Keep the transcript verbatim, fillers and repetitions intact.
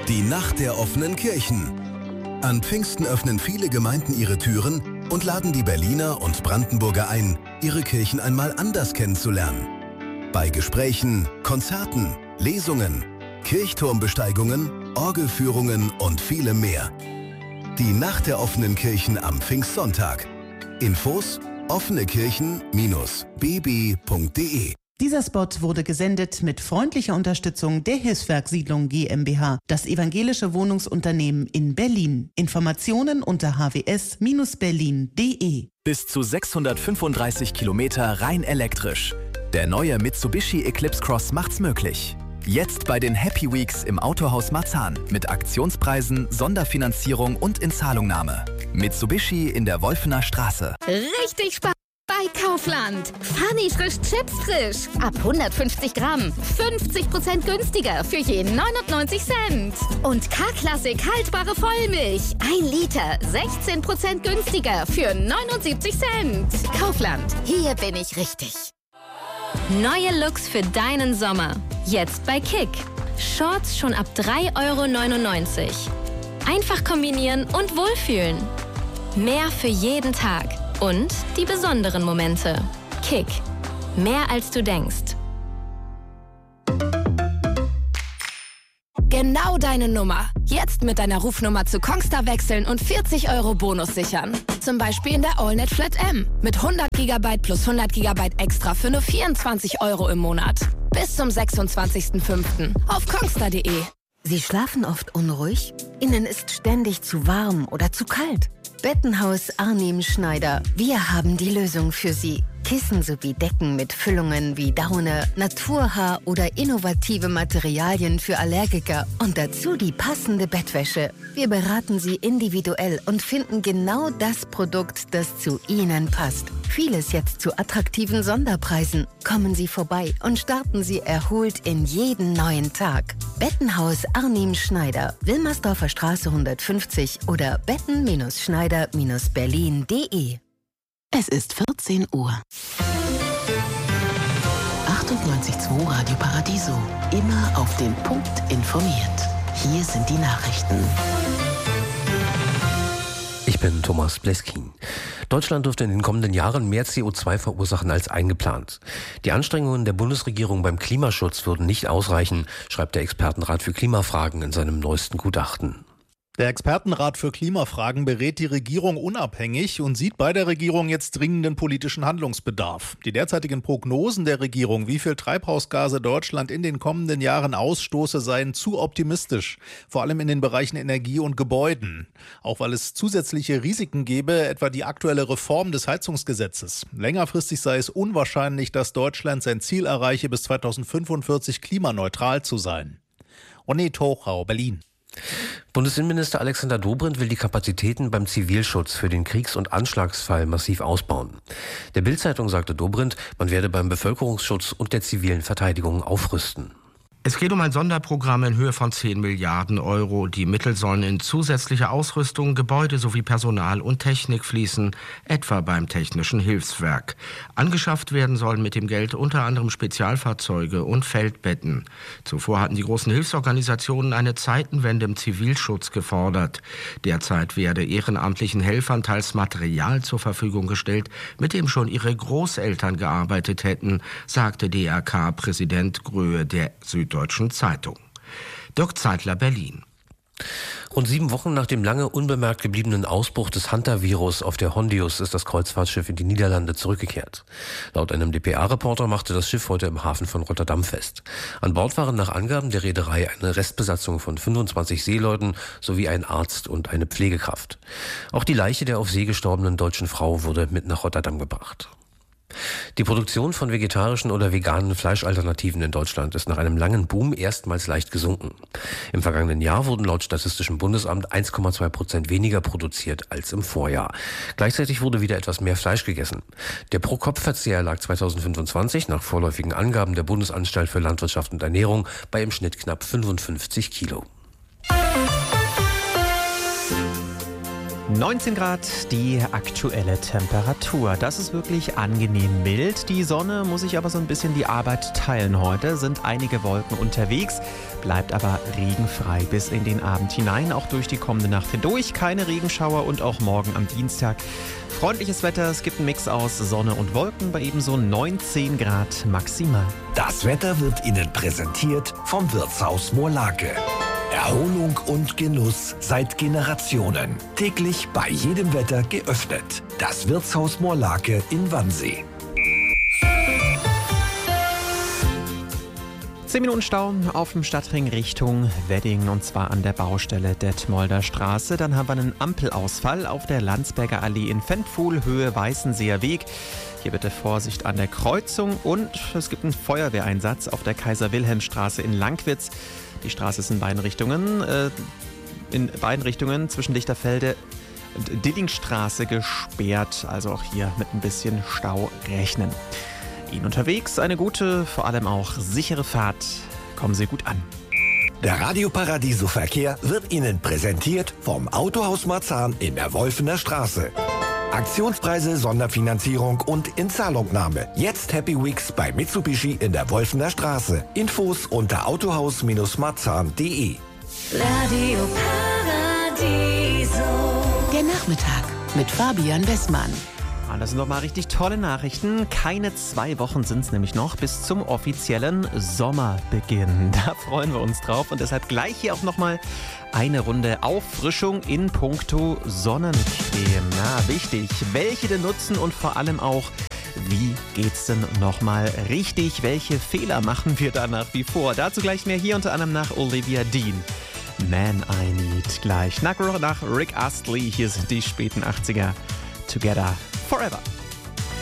Die Nacht der offenen Kirchen. An Pfingsten öffnen viele Gemeinden ihre Türen und laden die Berliner und Brandenburger ein, ihre Kirchen einmal anders kennenzulernen. Bei Gesprächen, Konzerten, Lesungen, Kirchturmbesteigungen, Orgelführungen und vielem mehr. Die Nacht der offenen Kirchen am Pfingstsonntag. Infos offenekirchen Bindestrich b b punkt d e. Dieser Spot wurde gesendet mit freundlicher Unterstützung der Hilfswerk-Siedlung GmbH, das evangelische Wohnungsunternehmen in Berlin. Informationen unter h w s Bindestrich berlin punkt d e. Bis zu sechshundertfünfunddreißig Kilometer rein elektrisch. Der neue Mitsubishi Eclipse Cross macht's möglich. Jetzt bei den Happy Weeks im Autohaus Marzahn mit Aktionspreisen, Sonderfinanzierung und Inzahlungnahme. Mitsubishi in der Wolfener Straße. Richtig Spaß bei Kaufland. Funny frisch Chips frisch. Ab hundertfünfzig Gramm. fünfzig Prozent günstiger für je neunundneunzig Cent. Und K-Klassik haltbare Vollmilch. ein Liter. sechzehn Prozent günstiger für neunundsiebzig Cent. Kaufland. Hier bin ich richtig. Neue Looks für deinen Sommer. Jetzt bei Kick. Shorts schon ab drei Euro neunundneunzig. Einfach kombinieren und wohlfühlen. Mehr für jeden Tag. Und die besonderen Momente. Kick. Mehr als du denkst. Genau deine Nummer. Jetzt mit deiner Rufnummer zu Kongstar wechseln und vierzig Euro Bonus sichern. Zum Beispiel in der AllNet Flat M. Mit hundert Gigabyte plus hundert Gigabyte extra für nur vierundzwanzig Euro im Monat. Bis zum sechsundzwanzigsten fünften auf kongstar punkt de. Sie schlafen oft unruhig? Ihnen ist ständig zu warm oder zu kalt? Bettenhaus Arnim Schneider. Wir haben die Lösung für Sie. Kissen sowie Decken mit Füllungen wie Daune, Naturhaar oder innovative Materialien für Allergiker und dazu die passende Bettwäsche. Wir beraten Sie individuell und finden genau das Produkt, das zu Ihnen passt. Vieles jetzt zu attraktiven Sonderpreisen. Kommen Sie vorbei und starten Sie erholt in jeden neuen Tag. Bettenhaus Arnim Schneider, Wilmersdorfer Straße hundertfünfzig oder betten-schneider Bindestrich berlin punkt de. Es ist vierzehn Uhr. achtundneunzig Komma zwei Radio Paradiso. Immer auf den Punkt informiert. Hier sind die Nachrichten. Ich bin Thomas Bleskin. Deutschland dürfte in den kommenden Jahren mehr C O zwei verursachen als eingeplant. Die Anstrengungen der Bundesregierung beim Klimaschutz würden nicht ausreichen, schreibt der Expertenrat für Klimafragen in seinem neuesten Gutachten. Der Expertenrat für Klimafragen berät die Regierung unabhängig und sieht bei der Regierung jetzt dringenden politischen Handlungsbedarf. Die derzeitigen Prognosen der Regierung, wie viel Treibhausgase Deutschland in den kommenden Jahren ausstoße, seien zu optimistisch, vor allem in den Bereichen Energie und Gebäuden. Auch weil es zusätzliche Risiken gäbe, etwa die aktuelle Reform des Heizungsgesetzes. Längerfristig sei es unwahrscheinlich, dass Deutschland sein Ziel erreiche, bis zweitausendfünfundvierzig klimaneutral zu sein. René Tochau, Berlin. Bundesinnenminister Alexander Dobrindt will die Kapazitäten beim Zivilschutz für den Kriegs- und Anschlagsfall massiv ausbauen. Der Bild-Zeitung sagte Dobrindt, man werde beim Bevölkerungsschutz und der zivilen Verteidigung aufrüsten. Es geht um ein Sonderprogramm in Höhe von zehn Milliarden Euro. Die Mittel sollen in zusätzliche Ausrüstung, Gebäude sowie Personal und Technik fließen, etwa beim Technischen Hilfswerk. Angeschafft werden sollen mit dem Geld unter anderem Spezialfahrzeuge und Feldbetten. Zuvor hatten die großen Hilfsorganisationen eine Zeitenwende im Zivilschutz gefordert. Derzeit werde ehrenamtlichen Helfern teils Material zur Verfügung gestellt, mit dem schon ihre Großeltern gearbeitet hätten, sagte D R K-Präsident Gröhe der Süddeutschen Zeitung. Dirk Zeitler, Berlin. Rund sieben Wochen nach dem lange unbemerkt gebliebenen Ausbruch des Hantavirus auf der Hondius ist das Kreuzfahrtschiff in die Niederlande zurückgekehrt. Laut einem D P A-Reporter machte das Schiff heute im Hafen von Rotterdam fest. An Bord waren nach Angaben der Reederei eine Restbesatzung von fünfundzwanzig Seeleuten sowie ein Arzt und eine Pflegekraft. Auch die Leiche der auf See gestorbenen deutschen Frau wurde mit nach Rotterdam gebracht. Die Produktion von vegetarischen oder veganen Fleischalternativen in Deutschland ist nach einem langen Boom erstmals leicht gesunken. Im vergangenen Jahr wurden laut Statistischem Bundesamt eins Komma zwei Prozent weniger produziert als im Vorjahr. Gleichzeitig wurde wieder etwas mehr Fleisch gegessen. Der Pro-Kopf-Verzehr lag zweitausendfünfundzwanzig nach vorläufigen Angaben der Bundesanstalt für Landwirtschaft und Ernährung bei im Schnitt knapp fünfundfünfzig Kilo. neunzehn Grad die aktuelle Temperatur. Das ist wirklich angenehm mild. Die Sonne muss sich aber so ein bisschen die Arbeit teilen heute. Sind einige Wolken unterwegs, bleibt aber regenfrei bis in den Abend hinein. Auch durch die kommende Nacht hindurch keine Regenschauer und auch morgen am Dienstag freundliches Wetter. Es gibt einen Mix aus Sonne und Wolken bei ebenso neunzehn Grad maximal. Das Wetter wird Ihnen präsentiert vom Wirtshaus Moorlake. Erholung und Genuss seit Generationen. Täglich bei jedem Wetter geöffnet. Das Wirtshaus Moorlake in Wannsee. zehn Minuten Stau auf dem Stadtring Richtung Wedding und zwar an der Baustelle Detmolder Straße. Dann haben wir einen Ampelausfall auf der Landsberger Allee in Ventfuhl, Höhe Weißenseer Weg. Hier bitte Vorsicht an der Kreuzung und es gibt einen Feuerwehreinsatz auf der Kaiser-Wilhelm-Straße in Langwitz. Die Straße ist in beiden Richtungen, äh, in beiden Richtungen zwischen Lichterfelde und Dillingstraße gesperrt. Also auch hier mit ein bisschen Stau rechnen. Ihnen unterwegs eine gute, vor allem auch sichere Fahrt. Kommen Sie gut an. Der Radio Paradiso Verkehr wird Ihnen präsentiert vom Autohaus Marzahn in der Wolfener Straße. Aktionspreise, Sonderfinanzierung und Inzahlungnahme. Jetzt Happy Weeks bei Mitsubishi in der Wolfener Straße. Infos unter autohaus marzahn punkt de. Radio Paradiso. Der Nachmittag mit Fabian Westmann. Das sind doch mal richtig tolle Nachrichten. Keine zwei Wochen sind es nämlich noch bis zum offiziellen Sommerbeginn. Da freuen wir uns drauf und deshalb gleich hier auch nochmal eine Runde Auffrischung in puncto Sonnencreme. Na, wichtig, welche denn nutzen und vor allem auch, wie geht's denn nochmal richtig? Welche Fehler machen wir da nach wie vor? Dazu gleich mehr hier unter anderem nach Olivia Dean. Man I Need gleich. Nach, nach Rick Astley, hier sind die späten achtziger. Together Forever.